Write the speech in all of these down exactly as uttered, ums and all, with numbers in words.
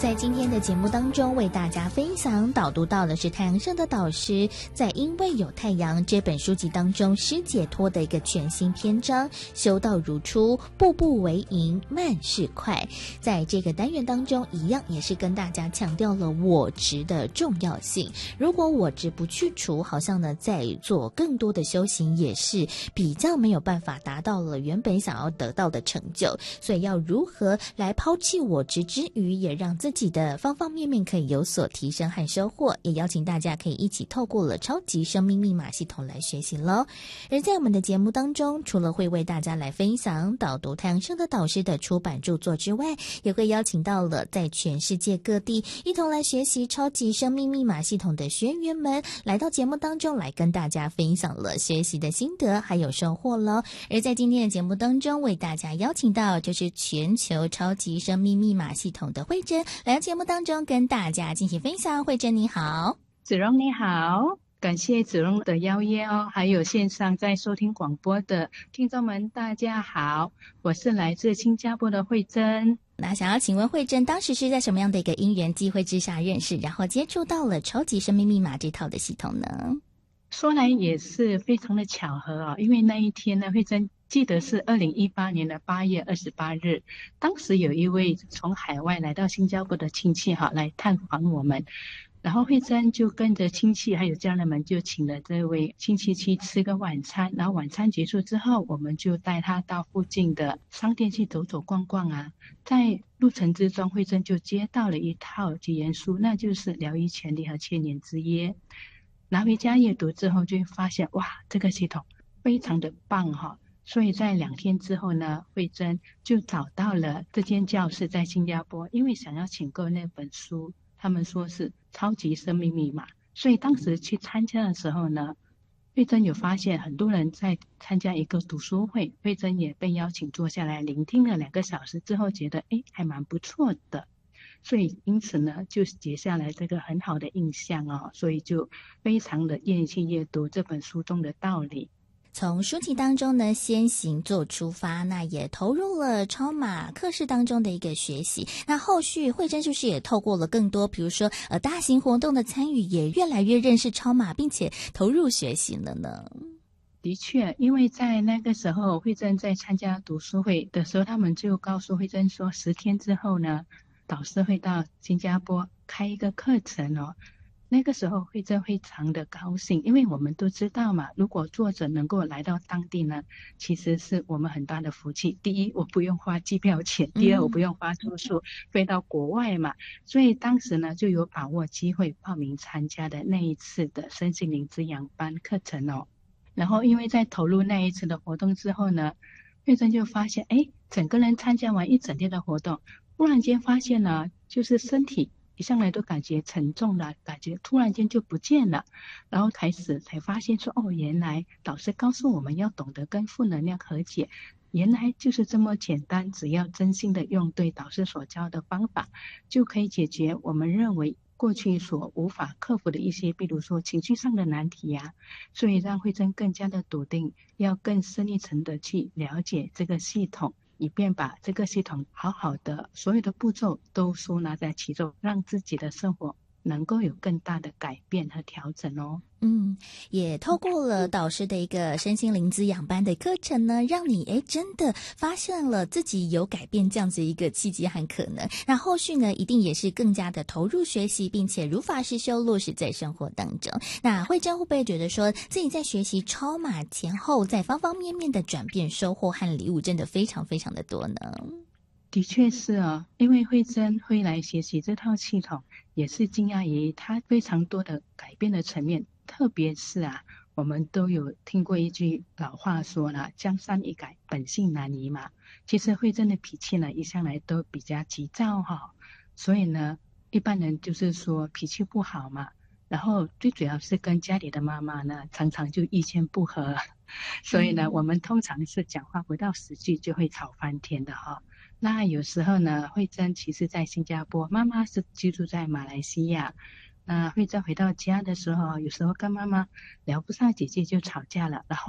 在今天的节目当中为大家分享导读到的是太阳盛德导师在《因为有太阳》这本书籍当中诗解脱的一个全新篇章，修道如初，步步为营，慢是快。在这个单元当中一样也是跟大家强调了我执的重要性，如果我执不去除，好像呢在做更多的修行也是比较没有办法达到了原本想要得到的成就，所以要如何来抛弃我执之余，也让自己的方方面面可以有所提升和收获，也邀请大家可以一起透过了超级生命密码系统来学习咯。而在我们的节目当中，除了会为大家来分享导读太阳盛德导师的出版著作之外，也会邀请到了在全世界各地一同来学习超级生命密码系统的学员们来到节目当中来跟大家分享了学习的心得还有收获咯。而在今天的节目当中为大家邀请到就是全球超级生命密码系统的慧珍来到节目当中跟大家进行分享。慧珍你好。 子荣你好，感谢子荣的邀约哦，还有线上在收听广播的听众们大家好，我是来自新加坡的慧珍。 那想要请问慧珍当时是在什么样的一个因缘机会之下认识然后接触到了超级生命密码这套的系统呢？ 说来也是非常的巧合哦，因为那一天呢，慧珍记得是二零一八年的八月二十八日，当时有一位从海外来到新加坡的亲戚哈来探访我们，然后慧珍就跟着亲戚还有家人们就请了这位亲戚去吃个晚餐，然后晚餐结束之后，我们就带他到附近的商店去走走逛逛啊。在路程之中，慧珍就接到了一套结缘书，那就是《疗愈权利和千年之约》。拿回家阅读之后，就会发现哇，这个系统非常的棒哈！所以在两天之后呢，慧珍就找到了这间教室在新加坡，因为想要请购那本书，他们说是超级生命密码，所以当时去参加的时候呢，慧珍有发现很多人在参加一个读书会，慧珍也被邀请坐下来聆听了两个小时之后，觉得诶还蛮不错的。所以因此呢就结下来这个很好的印象哦，所以就非常的愿意去阅读这本书中的道理。 从书籍当中呢先行做出发，那也投入了超码课室当中的一个学习，那后续慧珍是不是也透过了更多比如说呃大型活动的参与，也越来越认识超码并且投入学习了呢？ 的确，因为在那个时候慧珍在参加读书会的时候，他们就告诉慧珍说十天之后呢导师会到新加坡开一个课程哦。那个时候慧珍非常的高兴，因为我们都知道嘛，如果作者能够来到当地呢，其实是我们很大的福气。第一，我不用花机票钱；第二，我不用花住宿飞到国外嘛。所以当时呢，就有把握机会报名参加的那一次的身心灵滋养班课程哦。然后因为在投入那一次的活动之后呢，慧珍就发现，哎，整个人参加完一整天的活动，忽然间发现呢，就是身体一上来都感觉沉重了，感觉突然间就不见了，然后开始才发现说，哦，原来导师告诉我们要懂得跟负能量和解，原来就是这么简单，只要真心的用对导师所教的方法，就可以解决我们认为过去所无法克服的一些，比如说情绪上的难题呀、啊，所以让慧珍更加的笃定，要更深一层的去了解这个系统，以便把这个系统好好的所有的步骤都收纳在其中，让自己的生活能够有更大的改变和调整哦。 嗯，也透过了导师的一个身心灵滋养班的课程呢，让你诶真的发现了自己有改变这样子一个契机和可能。那后续呢，一定也是更加的投入学习，并且如法实修落实在生活当中。那慧珍会不会觉得说自己在学习超码前后，在方方面面的转变、收获和礼物，真的非常非常的多呢？ 的确是哦，因为慧珍会来学习这套系统，也是惊讶于它非常多的改变的层面。特别是啊，我们都有听过一句老话说了，江山易改，本性难移嘛。其实慧珍的脾气呢，一向来都比较急躁哈、哦，所以呢，一般人就是说脾气不好嘛。然后最主要是跟家里的妈妈呢，常常就意见不合，所以呢，我们通常是讲话不到十句就会吵翻天的哈、哦。那有时候呢，慧珍其实在新加坡，妈妈是居住在马来西亚。那慧珍回到家的时候，有时候跟妈妈聊不上几句就吵架了，然后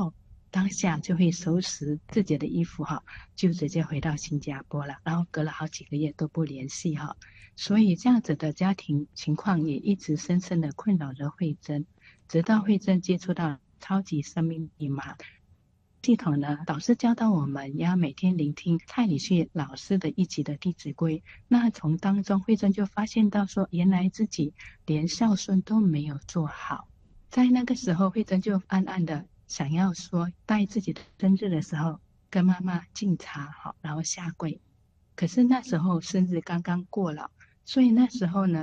当下就会收拾自己的衣服哈，就直接回到新加坡了，然后隔了好几个月都不联系哈，所以这样子的家庭情况也一直深深的困扰着慧珍，直到慧珍接触到超级生命密码系统呢，导师教导我们要每天聆听蔡礼旭老师的一集的《弟子规》，那从当中慧珍就发现到说，原来自己连孝顺都没有做好，在那个时候慧珍就暗暗的想要说，在自己的生日的时候跟妈妈敬茶好，然后下跪。可是那时候生日刚刚过了，所以那时候呢